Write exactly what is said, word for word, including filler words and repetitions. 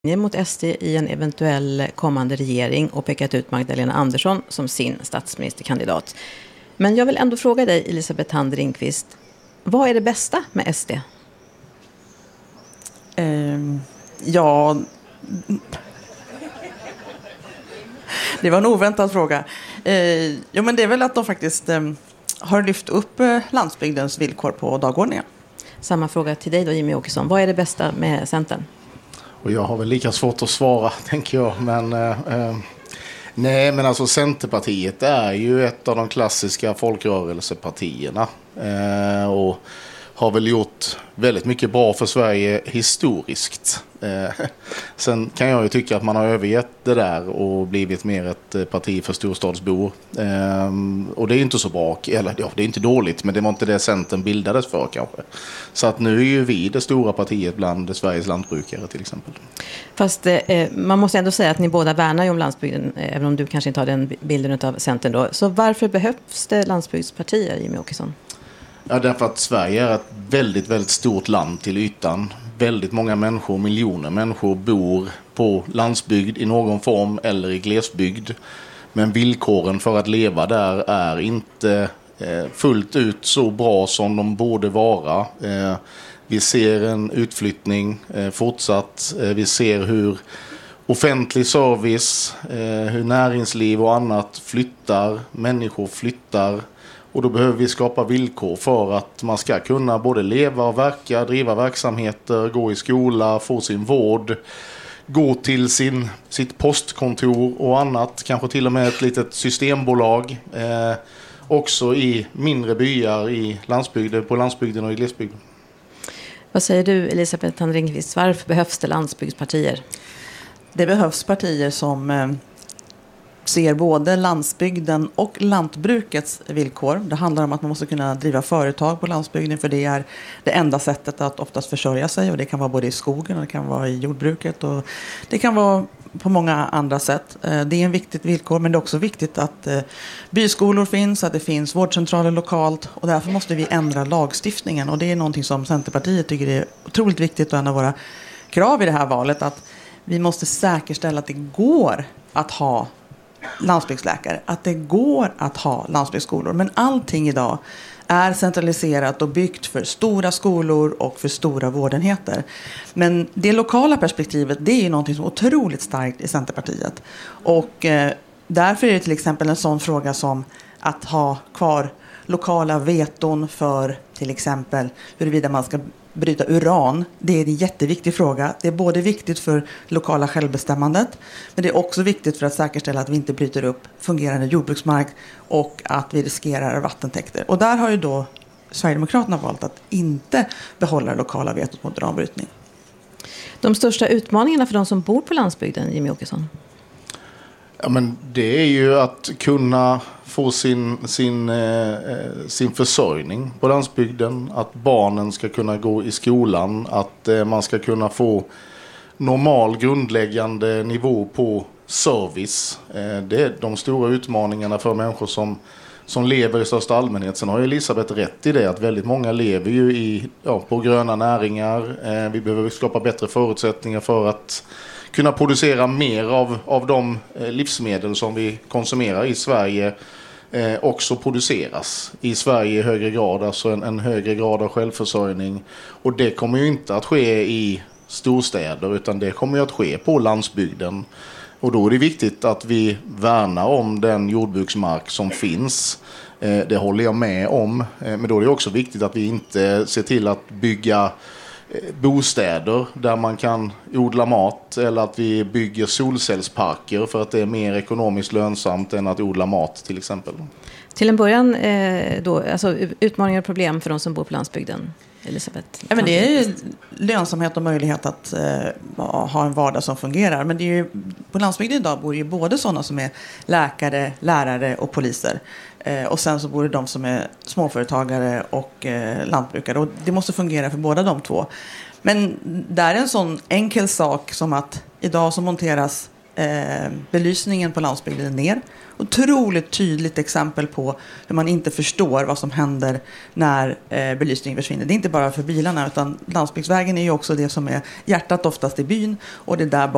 mot S D i en eventuell kommande regering och pekat ut Magdalena Andersson som sin statsministerkandidat. Men jag vill ändå fråga dig, Elisabeth Thand Ringqvist, vad är det bästa med S D? Eh, ja, det var en oväntad fråga. Eh, jo, men det är väl att de faktiskt eh, har lyft upp eh, landsbygdens villkor på dagordningen. Samma fråga till dig då, Jimmy Åkesson. Vad är det bästa med Centern? Och jag har väl lika svårt att svara, tänker jag. Men, eh, nej, men alltså Centerpartiet är ju ett av de klassiska folkrörelsepartierna. Eh, och har väl gjort väldigt mycket bra för Sverige historiskt. Eh, sen kan jag ju tycka att man har övergett det där och blivit mer ett parti för storstadsbor. Eh, och det är inte så bra, eller ja, det är inte dåligt, men det var inte det Centern bildades för kanske. Så att nu är ju vi det stora partiet bland Sveriges lantbrukare till exempel. Fast eh, man måste ändå säga att ni båda värnar ju om landsbygden, eh, även om du kanske inte har den bilden av Centern då. Så varför behövs det landsbygdspartier, Jimmy Åkesson? Ja, därför att Sverige är ett väldigt, väldigt stort land till ytan. Väldigt många människor, miljoner människor bor på landsbygd i någon form eller i glesbygd. Men villkoren för att leva där är inte eh, fullt ut så bra som de borde vara. Eh, vi ser en utflyttning eh, fortsatt. Eh, vi ser hur offentlig service, eh, hur näringsliv och annat flyttar. Människor flyttar. Och då behöver vi skapa villkor för att man ska kunna både leva och verka, driva verksamheter, gå i skola, få sin vård, gå till sin, sitt postkontor och annat. Kanske till och med ett litet systembolag. Eh, också i mindre byar i landsbygden, på landsbygden och i glesbygden. Vad säger du, Elisabeth Thand Ringqvist? Varför behövs det landsbygdspartier? Det behövs partier som eh, ser både landsbygden och lantbrukets villkor. Det handlar om att man måste kunna driva företag på landsbygden, för det är det enda sättet att oftast försörja sig, och det kan vara både i skogen och det kan vara i jordbruket och det kan vara på många andra sätt. Det är en viktigt villkor, men det är också viktigt att byskolor finns, att det finns vårdcentraler lokalt, och därför måste vi ändra lagstiftningen, och det är någonting som Centerpartiet tycker är otroligt viktigt och en av våra krav i det här valet, att vi måste säkerställa att det går att ha landsbygdsläkare, att det går att ha landsbygdsskolor, men allting idag är centraliserat och byggt för stora skolor och för stora vårdenheter. Men det lokala perspektivet, det är ju någonting som är otroligt starkt i Centerpartiet, och eh, därför är det till exempel en sån fråga som att ha kvar lokala veton för till exempel huruvida man ska bryta uran. Det är en jätteviktig fråga. Det är både viktigt för lokala självbestämmandet, men det är också viktigt för att säkerställa att vi inte bryter upp fungerande jordbruksmark och att vi riskerar vattentäkter. Och där har ju då Sverigedemokraterna valt att inte behålla lokala vetot mot uranbrytning. De största utmaningarna för de som bor på landsbygden, Jimmy Åkesson? Ja, men det är ju att kunna få sin, sin, eh, sin försörjning på landsbygden. Att barnen ska kunna gå i skolan. Att eh, man ska kunna få normal grundläggande nivå på service. Eh, det är de stora utmaningarna för människor som, som lever i största allmänhet. Sen har Elisabeth rätt i det att väldigt många lever ju i, ja, på gröna näringar. Eh, vi behöver skapa bättre förutsättningar för att kunna producera mer av, av de eh, livsmedel som vi konsumerar i Sverige eh, också produceras i Sverige i högre grad, alltså en, en högre grad av självförsörjning. Och det kommer ju inte att ske i storstäder, utan det kommer ju att ske på landsbygden. Och då är det viktigt att vi värnar om den jordbruksmark som finns. Eh, det håller jag med om. Eh, men då är det också viktigt att vi inte ser till att bygga bostäder där man kan odla mat, eller att vi bygger solcellsparker för att det är mer ekonomiskt lönsamt än att odla mat till exempel. Till en början eh, då, alltså utmaningar och problem för de som bor på landsbygden, Elisabeth? Ja, men det är ju lönsamhet och möjlighet att eh, ha en vardag som fungerar. Men det är ju, på landsbygden idag bor ju både sådana som är läkare, lärare och poliser. Eh, och sen så bor det de som är småföretagare och eh, lantbrukare. Och det måste fungera för båda de två. Men det är en sån enkel sak som att idag så monteras eh, belysningen på landsbygden ner. Otroligt tydligt exempel på hur man inte förstår vad som händer när eh, belysningen försvinner. Det är inte bara för bilarna, utan landsbygdsvägen är ju också det som är hjärtat oftast i byn, och det är där